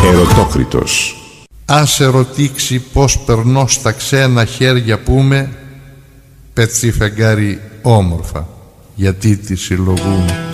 Ερωτόκριτος. Άσε ρωτήξει πως περνώ στα ξένα χέρια που με, πετσί φεγγάρι όμορφα, γιατί τη συλλογούμε.